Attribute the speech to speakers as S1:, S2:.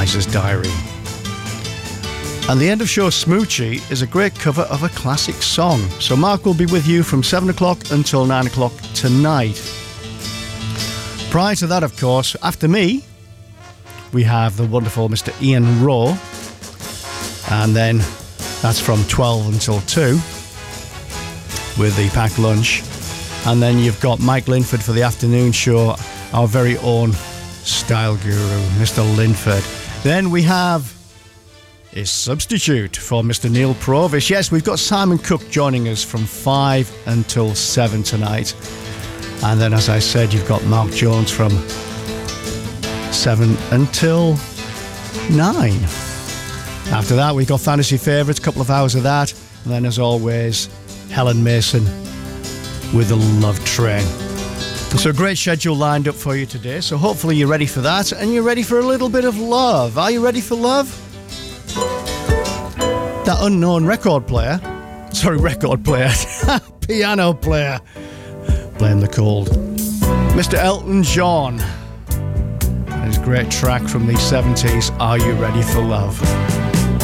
S1: Organizer's Diary. And the end of show Smoochie is a great cover of a classic song. So Mark will be with you from 7 o'clock until 9 o'clock tonight. Prior to that, of course, after me, we have the wonderful Mr. Ian Rowe. And then that's from 12 until 2 with the packed lunch. And then you've got Mike Linford for the afternoon show, our very own style guru, Mr. Linford. Then we have a substitute for Mr. Neil Provis. Yes, we've got Simon Cook joining us from 5 until 7 tonight. And then, as I said, you've got Mark Jones from 7 until 9. After that, we've got Fantasy Favourites, a couple of hours of that. And then, as always, Helen Mason with the Love Train. So a great schedule lined up for you today. So hopefully you're ready for that and you're ready for a little bit of love. Are you ready for love? That unknown record player, piano player, playing the cold, Mr. Elton John, and his great track from the 70s, Are You Ready for Love?